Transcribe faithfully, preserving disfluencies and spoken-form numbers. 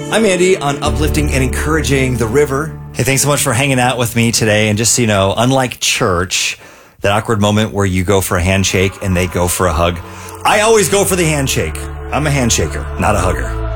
I'm Andy on Uplifting and Encouraging the River. Hey, thanks so much for hanging out with me today. And just so you know, unlike church, that awkward moment where you go for a handshake and they go for a hug, I always go for the handshake. I'm a handshaker, not a hugger.